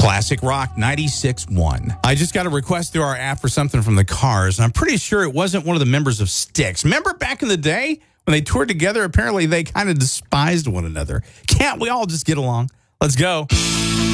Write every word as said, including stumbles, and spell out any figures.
Classic Rock ninety-six point one. I just got a request through our app for something from the Cars, and I'm pretty sure it wasn't one of the members of Styx. Remember back in the day when they toured together? Apparently they kind of despised one another. Can't we all just get along? Let's go.